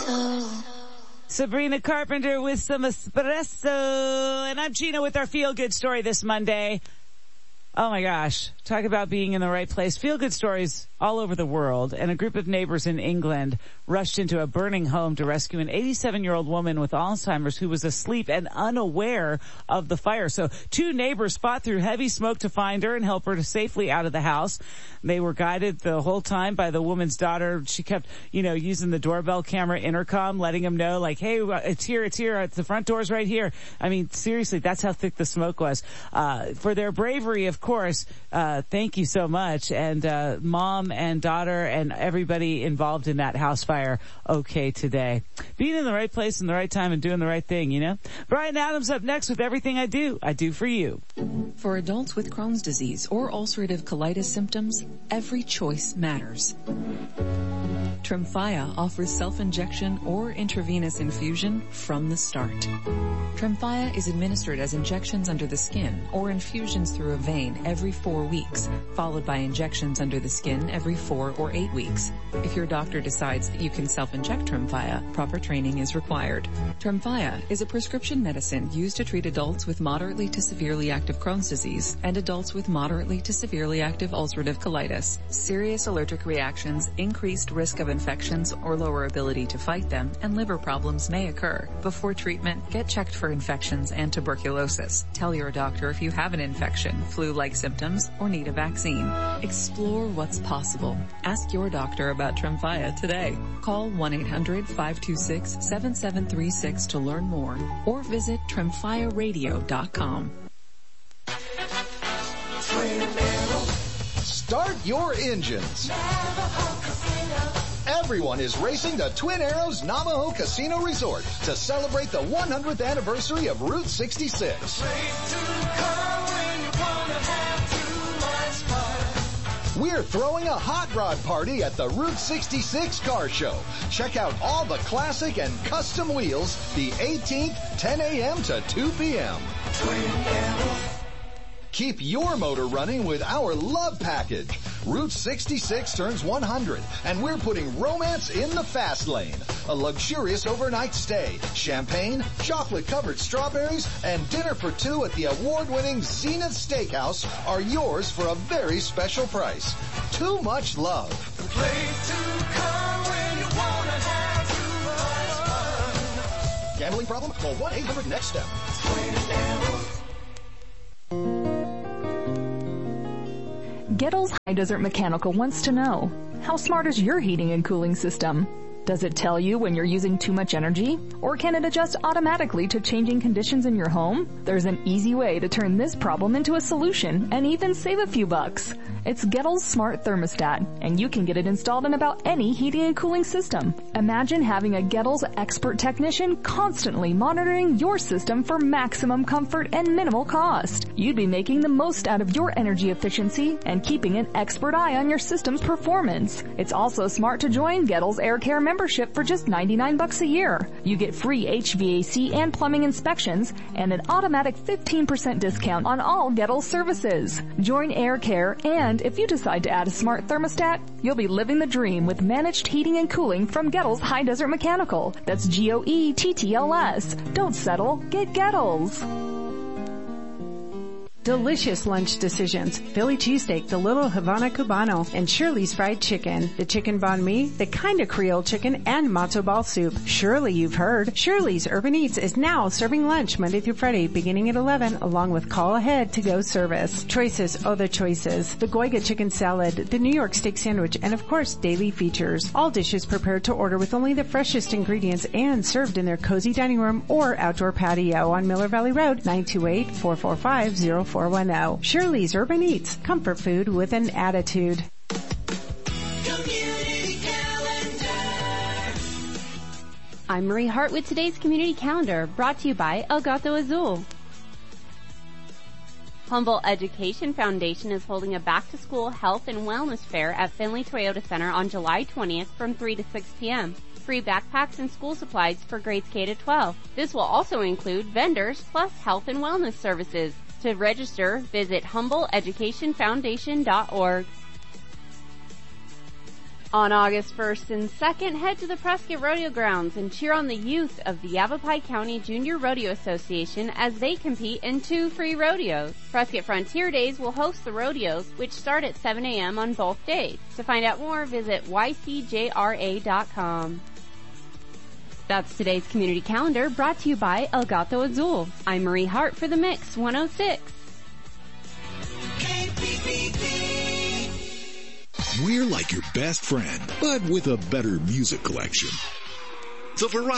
Sabrina Carpenter with some espresso. And I'm Gina with our feel-good story this Monday. Oh my gosh. Talk about being in the right place. Feel-good stories all over the world. And a group of neighbors in England rushed into a burning home to rescue an 87-year-old woman with Alzheimer's who was asleep and unaware of the fire. So 2 neighbors fought through heavy smoke to find her and help her to safely out of the house. They were guided the whole time by the woman's daughter. She kept, using the doorbell camera intercom, letting them know, like, hey, it's here. The front door's right here. I mean, seriously, that's how thick the smoke was. For their bravery, of course, thank you so much. And mom and daughter and everybody involved in that house fire okay today. Being in the right place in the right time and doing the right thing, Brian Adams up next with Everything I Do for you. For adults with Crohn's disease or ulcerative colitis symptoms, every choice matters. Tremfya offers self-injection or intravenous infusion from the start. Tremfya is administered as injections under the skin or infusions through a vein every 4 weeks, followed by injections under the skin every 4 or 8 weeks. If your doctor decides that you can self-inject Tremfya, proper training is required. Tremfya is a prescription medicine used to treat adults with moderately to severely active Crohn's disease and adults with moderately to severely active ulcerative colitis. Serious allergic reactions, increased risk of infections or lower ability to fight them, and liver problems may occur. Before treatment, get checked for infections and tuberculosis. Tell your doctor if you have an infection, flu-like symptoms, or need a vaccine. Explore what's possible. Ask your doctor about Tremfya today. Call 1-800-526-7736 to learn more or visit TremfyaRadio.com. Start your engines. Everyone is racing to Twin Arrows Navajo Casino Resort to celebrate the 100th anniversary of Route 66. We're throwing a hot rod party at the Route 66 Car Show. Check out all the classic and custom wheels the 18th, 10 a.m. to 2 p.m. Keep your motor running with our Love Package. Route 66 turns 100, and we're putting romance in the fast lane. A luxurious overnight stay, champagne, chocolate-covered strawberries, and dinner for 2 at the award-winning Zenith Steakhouse are yours for a very special price. Too much love. The place to come when you want to have too much fun. Gambling problem? Call 1-800-NEXT-STEP. Gettles High Desert Mechanical wants to know, how smart is your heating and cooling system? Does it tell you when you're using too much energy? Or can it adjust automatically to changing conditions in your home? There's an easy way to turn this problem into a solution and even save a few bucks. It's Gettles Smart Thermostat, and you can get it installed in about any heating and cooling system. Imagine having a Gettles expert technician constantly monitoring your system for maximum comfort and minimal cost. You'd be making the most out of your energy efficiency and keeping an expert eye on your system's performance. It's also smart to join Gettles Air Care membership for just $99 a year. You get free HVAC and plumbing inspections and an automatic 15% discount on all Gettles services. Join Air Care, and if you decide to add a smart thermostat, you'll be living the dream with managed heating and cooling from Gettles High Desert Mechanical. That's Goettls. Don't settle. Get Gettles. Delicious lunch decisions. Philly cheesesteak, the Little Havana Cubano, and Shirley's Fried Chicken. The chicken banh mi, the kind of Creole chicken, and matzo ball soup. Surely you've heard. Shirley's Urban Eats is now serving lunch Monday through Friday beginning at 11 along with call ahead to go service. Choices, oh the choices. The Goiga chicken salad, the New York steak sandwich, and of course daily features. All dishes prepared to order with only the freshest ingredients and served in their cozy dining room or outdoor patio on Miller Valley Road, 928-445-0410. Shirley's Urban Eats, comfort food with an attitude. Community Calendar. I'm Marie Hart with today's Community Calendar, brought to you by El Gato Azul. Humboldt Education Foundation is holding a back-to-school health and wellness fair at Finley Toyota Center on July 20th from 3 to 6 p.m. Free backpacks and school supplies for grades K to 12. This will also include vendors plus health and wellness services. To register, visit HumboldtEducationFoundation.org. On August 1st and 2nd, head to the Prescott Rodeo Grounds and cheer on the youth of the Yavapai County Junior Rodeo Association as they compete in 2 free rodeos. Prescott Frontier Days will host the rodeos, which start at 7 a.m. on both days. To find out more, visit ycjra.com. That's today's community calendar, brought to you by El Gato Azul. I'm Marie Hart for The Mix 106. We're like your best friend, but with a better music collection. The variety